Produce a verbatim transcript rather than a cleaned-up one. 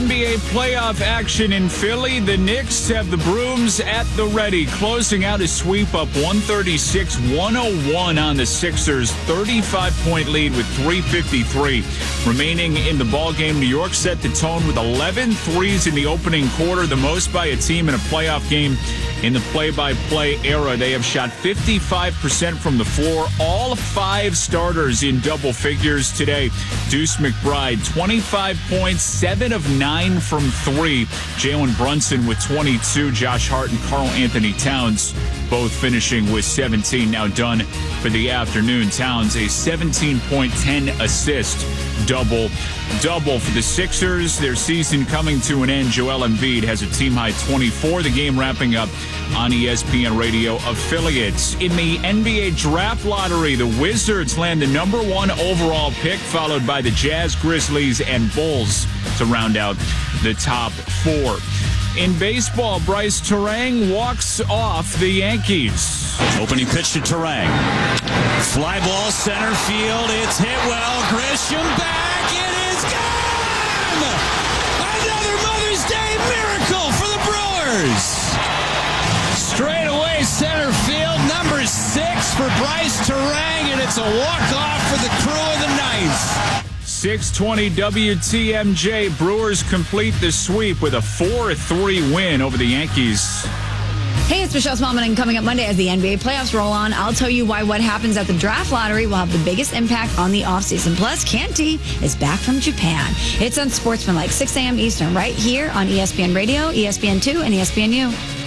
N B A playoff action in Philly. The Knicks have the brooms at the ready, closing out a sweep up one thirty-six one oh one on the Sixers. thirty-five point lead with three fifty-three remaining in the ballgame. New York set the tone with eleven threes in the opening quarter, the most by a team in a playoff game in the play-by-play era. They have shot fifty-five percent from the floor. All five starters in double figures today. Deuce McBride, twenty-five points, seven of nine from three. Jalen Brunson with twenty-two. Josh Hart and Karl Anthony Towns both finishing with seventeen. Now done for the afternoon. Towns, a seventeen point, ten assist double. Double for the Sixers. Their season coming to an end. Joel Embiid has a team-high twenty-four. The game wrapping up on E S P N Radio affiliates. In the N B A draft lottery, the Wizards land the number one overall pick, followed by the Jazz, Grizzlies, and Bulls to round out the top four. In baseball, Bryce Turang walks off the Yankees. Opening pitch to Turang. Fly ball center field. It's hit well. Grisham back. It is gone! Another Mother's Day miracle for the Brewers. Straight away center field. Number six for Bryce Turang, and it's a walk-off for the crew of the ninth. six twenty W T M J. Brewers complete the sweep with a four three win over the Yankees. Hey, it's Michelle Smallman, and coming up Monday as the N B A playoffs roll on, I'll tell you why what happens at the draft lottery will have the biggest impact on the offseason. Plus, Canty is back from Japan. It's Unsportsmanlike, six a.m. Eastern, right here on E S P N Radio, E S P N two, and E S P N U.